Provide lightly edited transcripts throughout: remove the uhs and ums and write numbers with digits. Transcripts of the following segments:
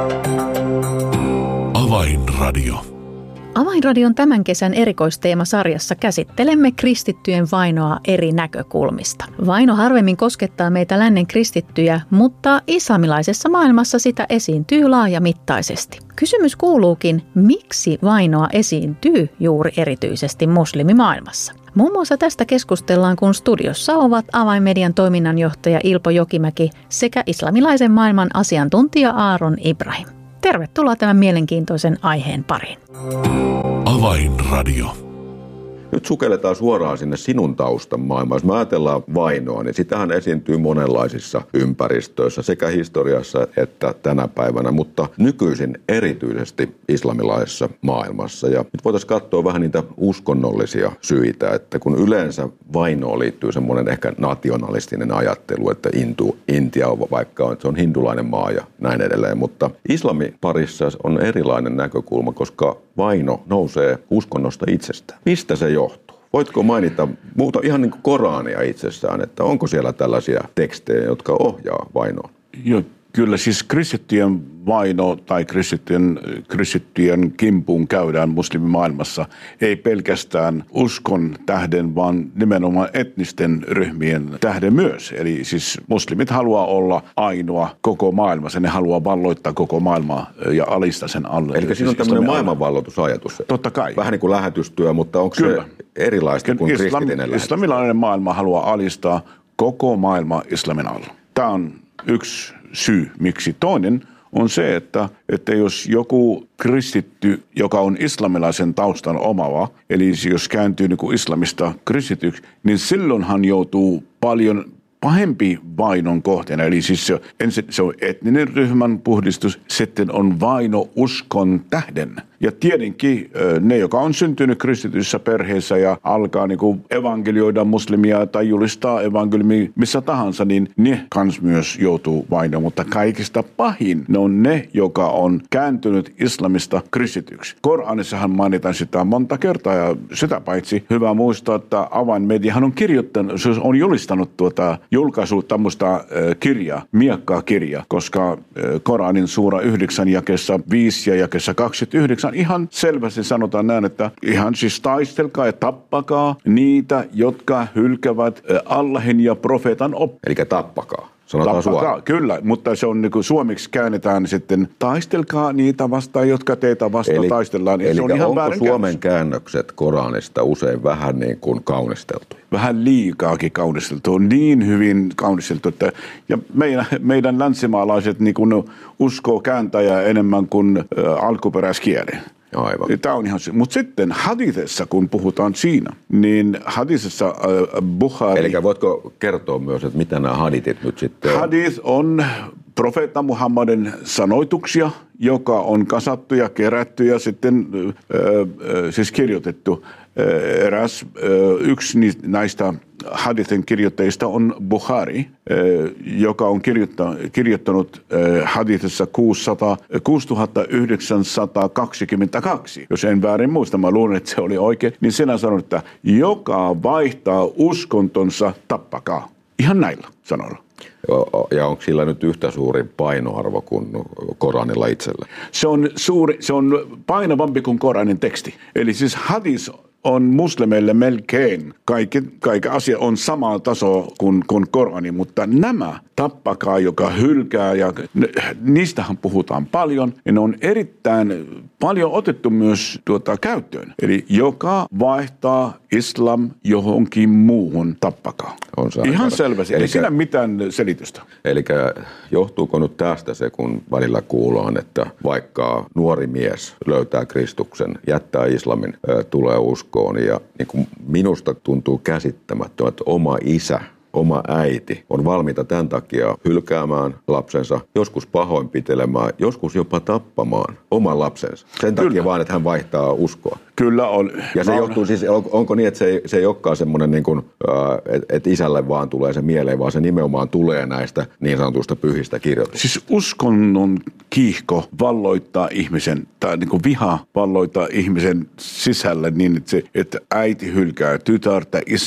Avainradio. Avainradion tämän kesän erikoisteemasarjassa käsittelemme kristittyjen vainoa eri näkökulmista. Vaino harvemmin koskettaa meitä lännen kristittyjä, mutta islamilaisessa maailmassa sitä esiintyy laajamittaisesti. Kysymys kuuluukin, miksi vainoa esiintyy juuri erityisesti muslimimaailmassa? Muun muassa tästä keskustellaan, kun studiossa ovat Avainmedian toiminnanjohtaja Ilpo Jokimäki sekä islamilaisen maailman asiantuntija Aaron Ibrahim. Tervetuloa tämän mielenkiintoisen aiheen pariin. Avainradio. Nyt sukelletaan suoraan sinne sinun taustan maailmaan. Jos me ajatellaan vainoa, niin sitähän esiintyy monenlaisissa ympäristöissä, sekä historiassa että tänä päivänä, mutta nykyisin erityisesti islamilaisessa maailmassa. Ja nyt voitaisiin katsoa vähän niitä uskonnollisia syitä, että kun yleensä vainoon liittyy semmoinen ehkä nationalistinen ajattelu, että Intia on vaikka se on hindulainen maa ja näin edelleen, mutta islamiparissa on erilainen näkökulma, koska vaino nousee uskonnosta itsestään. Mistä se johtuu? Voitko mainita muuta ihan niin kuin Korania itsessään, että onko siellä tällaisia tekstejä, jotka ohjaa vainoa? Joo, kyllä siis kristittyjen vaino tai kristittyjen kimpuun käydään muslimimaailmassa ei pelkästään uskon tähden, vaan nimenomaan etnisten ryhmien tähden myös. Eli siis muslimit haluaa olla ainoa koko maailmassa, ne haluaa valloittaa koko maailmaa ja alistaa sen alle. Eli siinä on tämmöinen maailmanvalloitusajatus. Totta kai. Vähän niin kuin lähetystyö, mutta onko kyllä se erilaista kuin kristitinen lähetys? Islamilainen maailma haluaa alistaa koko maailma islamin alla. Tämä on yksi syy, miksi. Toinen on se, että jos joku kristitty, joka on islamilaisen taustan omava, eli jos kääntyy niin kuin islamista kristityksi, niin silloin hän joutuu paljon pahempi vainon kohteena. Eli siis se on etninen ryhmän puhdistus, sitten on vaino uskon tähden. Ja tietenkin ne, joka on syntynyt kristityssä perheessä ja alkaa niin kuin evankelioida muslimia tai julistaa evankeliumia missä tahansa, niin ne kans myös joutuu vainoon. Mutta kaikista pahin ne on ne, joka on kääntynyt islamista kristityksi. Koranissahan mainitaan sitä monta kertaa ja sitä paitsi hyvä muistaa, että Avainmediahan on julistanut julkaisut tämmöistä kirjaa, miekkaa kirja, koska Koranin suura 9 jakeessa 5 ja jakeessa 29 ihan selvästi sanotaan näin, että ihan siis taistelkaa ja tappakaa niitä, jotka hylkävät Allahin ja profeetan oppia. Eli tappakaa. Sanotaan suoraan. Kyllä, mutta se on niin kuin suomeksi käännetään sitten taistelkaa niitä vastaan, jotka teitä vastaan taistellaan. Eli se on ihan onko Suomen käännökset Koranista usein vähän niin kuin kaunisteltu? Vähän liikaakin kaunisteltu. On niin hyvin kaunisteltu, että ja meidän länsimaalaiset niin kuin uskoo kääntäjää enemmän kuin alkuperäiskielen. Aivan. Tämä on ihan se. Mutta sitten hadithissa, kun puhutaan siinä, niin hadithissa Bukhari... Eli voitko kertoa myös, että mitä nämä hadithit nyt sitten on? Hadith on profeetta Muhammadin sanoituksia, joka on kasattu ja kerätty ja sitten siis kirjoitettu. Yksi näistä hadithin kirjoittajista on Bukhari, joka on kirjoittanut hadithissa 6922. Jos en väärin muista, mä luulen, että se oli oikein, niin sinä sanot, että joka vaihtaa uskontonsa, tappakaa. Ihan näillä sanoilla. Ja onko sillä nyt yhtä suuri painoarvo kuin Koranilla itsellä? Se on painavampi kuin Koranin teksti. Eli siis hadith on muslimeille melkein. Kaikki asia on samaa tasoa kuin Korani, mutta nämä tappakaa, joka hylkää, ja niistähän puhutaan paljon, ja ne on erittäin paljon otettu myös käyttöön. Eli joka vaihtaa islam johonkin muuhun, tappakaa. Ihan selvästi, ei siinä mitään selitystä. Eli johtuuko nyt tästä se, kun välillä kuullaan, että vaikka nuori mies löytää Kristuksen, jättää islamin, tulee uskoon, ja niin kuin minusta tuntuu käsittämättömän, että oma isä, oma äiti on valmiita tämän takia hylkäämään lapsensa, joskus pahoinpitelemään, joskus jopa tappamaan oman lapsensa. Sen takia vaan, että hän vaihtaa uskoa. Kyllä on. Ja se johtuu siis, onko niin, että se ei olekaan semmoinen, niin kuin, että isälle vaan tulee se mieleen, vaan se nimenomaan tulee näistä niin sanotusta pyhistä kirjoituksista. Siis uskonnon kiihko valloittaa ihmisen, tai niin kuin viha valloittaa ihmisen sisällä niin, että äiti hylkää tytärtä, isä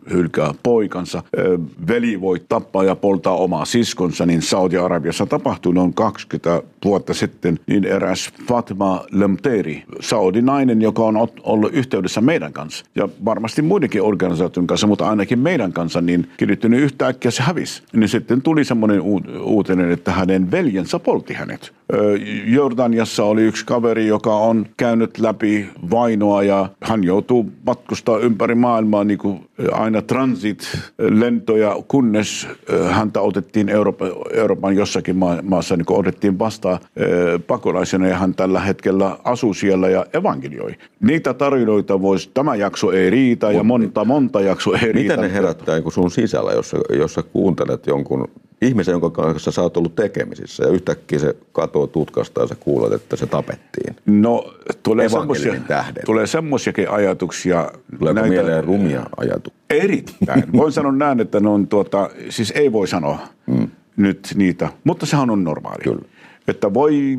hylkää poikansa. Veli voi tappaa ja poltaa omaa siskonsa, niin Saudi-Arabiassa tapahtui noin 20 vuotta sitten, niin eräs Fatma Lemteri, saudi-nainen, joka on ollut yhteydessä meidän kanssa ja varmasti muidenkin organisaation kanssa, mutta ainakin meidän kanssa, niin kirjoittanut yhtäkkiä se hävisi. Niin sitten tuli semmoinen uutinen, että hänen veljensä poltti hänet. Jordaniassa oli yksi kaveri, joka on käynyt läpi vainoa ja hän joutuu matkustaa ympäri maailmaa niin kuin aina transit-lentoja, kunnes häntä otettiin Euroopan jossakin maassa, niin kuin otettiin vastaan pakolaisena ja hän tällä hetkellä asuu siellä ja evankelioi. Niitä tarinoita tämä jakso ei riitä ja monta jakso ei riitä. Miten ne herättää niin sun sisällä, jos sä kuuntelet jonkun ihmisen, jonka kanssa sä oot ollut tekemisissä ja yhtäkkiä se katoo tutkasta ja sä kuulet, että se tapettiin? No, tulee semmoisiakin ajatuksia. Tuleeko mieleen rumia ajatuksia? Erittäin. Voin sanoa näin, että ne on siis ei voi sanoa nyt niitä, mutta sehän on normaali. Kyllä. Että voi,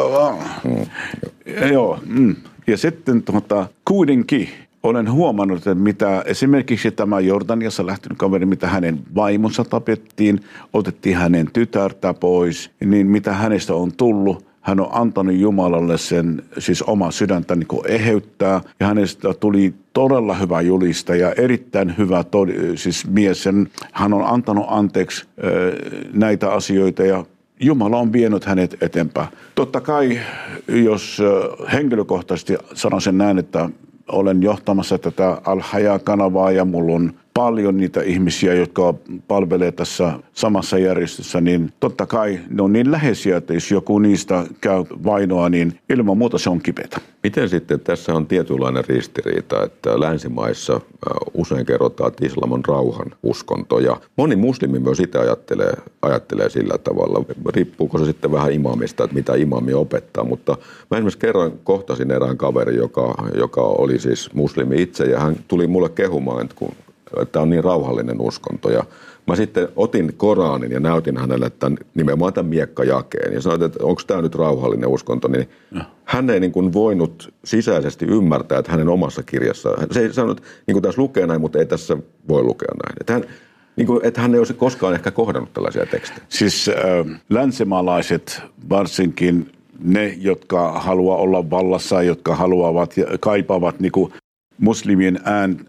joo. Ja sitten kuitenkin olen huomannut, että mitä esimerkiksi tämä Jordaniassa lähtenyt kaveri, mitä hänen vaimonsa tapettiin, otettiin hänen tytärtä pois, niin mitä hänestä on tullut, hän on antanut Jumalalle sen, siis omaa sydäntä niin kuin eheyttää, ja hänestä tuli todella hyvä julistaja, erittäin hyvä siis mies. Hän on antanut anteeksi näitä asioita, ja Jumala on vienyt hänet eteenpäin. Totta kai, jos henkilökohtaisesti sanon sen näin, että olen johtamassa tätä Al-Haya-kanavaa ja mulla on paljon niitä ihmisiä, jotka palvelee tässä samassa järjestössä, niin totta kai ne on niin läheisiä, että jos joku niistä käy vainoa, niin ilman muuta se on kipeätä. Miten sitten tässä on tietynlainen ristiriita, että länsimaissa usein kerrotaan, että islam on rauhan uskonto ja moni muslimi myös itse ajattelee sillä tavalla. Riippuuko se sitten vähän imamista, että mitä imami opettaa, mutta mä esimerkiksi kohtasin erään kaverin, joka oli siis muslimi itse ja hän tuli mulle kehumaan, että tämä on niin rauhallinen uskonto. Ja mä sitten otin Koranin ja näytin hänelle nimenomaan tämän miekkajakeen. Ja sanoin, että onko tämä nyt rauhallinen uskonto. Niin hän ei niin kuin voinut sisäisesti ymmärtää, että hänen omassa kirjassaan. Se ei sanonut, niin kuin tässä lukee näin, mutta ei tässä voi lukea näin. Että hän ei olisi koskaan ehkä kohdannut tällaisia tekstejä. Siis länsimaalaiset varsinkin ne, jotka haluaa olla vallassa, jotka haluavat ja kaipaavat niin kuin muslimien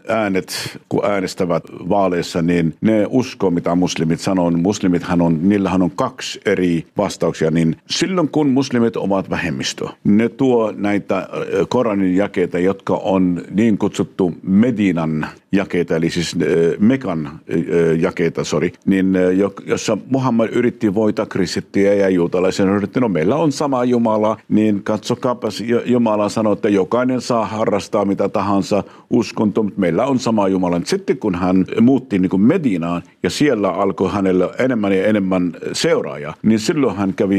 äänet, kun äänestävät vaaleissa, niin ne uskoo, mitä muslimit sanoo. Niillähän on kaksi eri vastauksia. Niin silloin, kun muslimit ovat vähemmistö, ne tuo näitä Koranin jakeita, jotka on niin kutsuttu Medinan jakeita, eli siis Mekan jakeita, niin jossa Muhammad yritti voittaa kristittyjä ja juutalaisia, no meillä on sama Jumala, niin katsokaapas, Jumala sanoo, että jokainen saa harrastaa mitä tahansa uskonto, mutta meillä on sama Jumala. Sitten kun hän muutti niin kuin Medinaan ja siellä alkoi hänellä enemmän ja enemmän seuraajia, niin silloin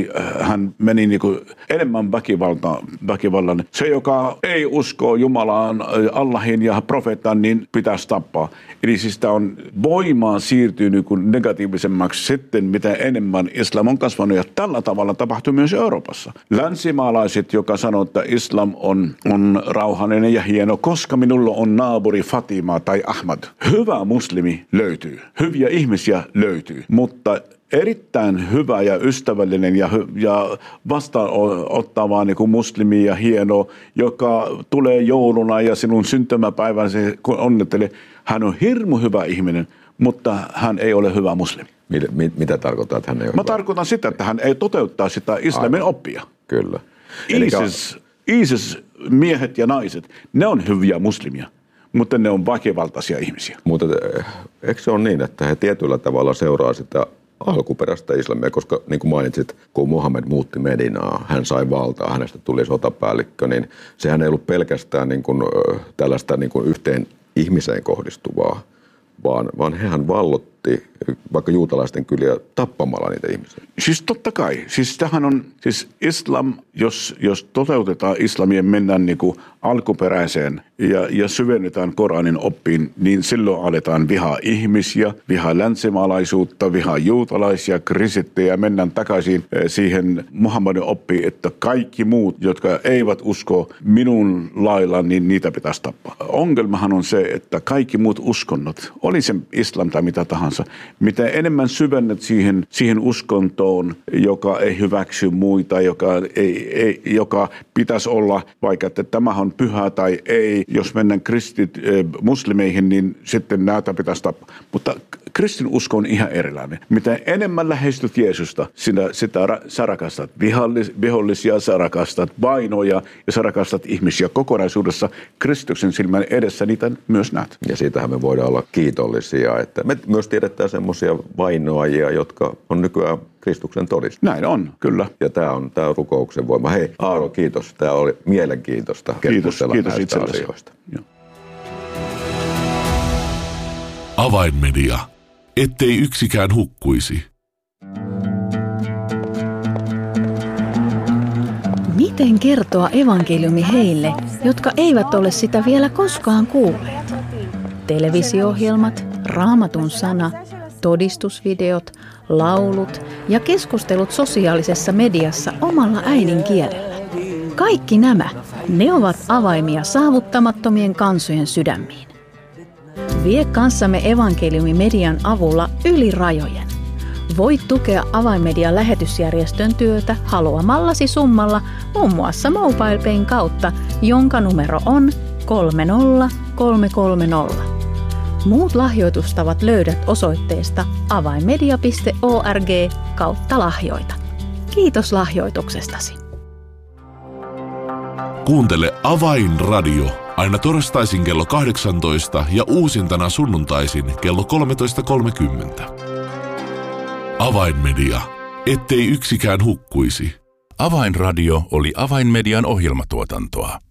hän meni niin kuin enemmän väkivallan. Se, joka ei usko Jumalaan, Allahin ja profeettaan, niin pitäisi tappaa. Eli siis tämä on voimaan siirtyy niin kuin negatiivisemmaksi sitten, mitä enemmän islam on kasvanut. Ja tällä tavalla tapahtuu myös Euroopassa. Länsimaalaiset, joka sanoo, että islam on rauhallinen ja hieno, koska minulla on naapuri Fatima tai Ahmad. Hyvä muslimi löytyy. Hyviä ihmisiä löytyy. Mutta erittäin hyvä ja ystävällinen ja vastaanottava niin kuin muslimi ja hieno, joka tulee jouluna ja sinun syntymäpäivän se onnettelee. Hän on hirmu hyvä ihminen, mutta hän ei ole hyvä muslimi. Mitä tarkoittaa, että hän ei ole Mä tarkoitan sitä, että hän ei toteuttaa sitä islamin oppia. Kyllä. ISIS miehet ja naiset, ne on hyviä muslimia, mutta ne on väkivaltaisia ihmisiä. Mutta eikö se ole niin, että he tietyllä tavalla seuraa sitä alkuperäistä islamia, koska niin kuin mainitsit, kun Muhammed muutti Medinaa, hän sai valtaa, hänestä tuli sotapäällikkö, niin sehän ei ollut pelkästään niin kuin, tällaista niin kuin yhteen ihmiseen kohdistuvaa, vaan hehän vaikutti vaikka juutalaisten kyliä tappamalla niitä ihmisiä? Siis totta kai. Siis tämähän on, siis islam, jos toteutetaan islamia, mennään niin kuin alkuperäiseen ja syvennytään Koranin oppiin, niin silloin aletaan vihaa ihmisiä, vihaa länsimaalaisuutta, vihaa juutalaisia, kristittyjä, mennään takaisin siihen Muhammadin oppiin, että kaikki muut, jotka eivät usko minun lailla, niin niitä pitäisi tappaa. Ongelmahan on se, että kaikki muut uskonnot, oli se islam tai mitä tahansa, mitä enemmän syvennet siihen uskontoon, joka ei hyväksy muita, joka pitäisi olla, vaikka että tämä on pyhä tai ei, jos mennään muslimeihin, niin sitten näitä pitäisi tappaa. Mutta kristinusko on ihan erilainen. Mitä enemmän lähestyt Jeesusta, sitä sä rakastat vihollisia, sä rakastat vainoja ja sä rakastat ihmisiä kokonaisuudessa. Kristuksen silmän edessä niitä myös näet. Ja siitähän me voidaan olla kiitollisia, että me myös tiedetään semmoisia vainoajia, jotka on nykyään Kristuksen todiste. Näin on, kyllä. Ja tämä on rukouksen voima. Hei Aaro, kiitos. Tämä oli mielenkiintoista keskustella näistä asioista. Joo. Avainmedia. Ettei yksikään hukkuisi. Miten kertoa evankeliumi heille, jotka eivät ole sitä vielä koskaan kuulleet? Televisio-ohjelmat, Raamatun sana, todistusvideot, laulut ja keskustelut sosiaalisessa mediassa omalla äidinkielellä. Kaikki nämä, ne ovat avaimia saavuttamattomien kansojen sydämiin. Vie kanssamme evankeliumimedian avulla yli rajojen. Voit tukea Avainmedian lähetysjärjestön työtä haluamallasi summalla muun muassa MobilePayn kautta, jonka numero on 30330. Muut lahjoitustavat löydät osoitteesta avainmedia.org/lahjoita. Kiitos lahjoituksestasi. Kuuntele Avainradio aina torstaisin kello 18 ja uusintana sunnuntaisin kello 13.30. Avainmedia. Ettei yksikään hukkuisi. Avainradio oli Avainmedian ohjelmatuotantoa.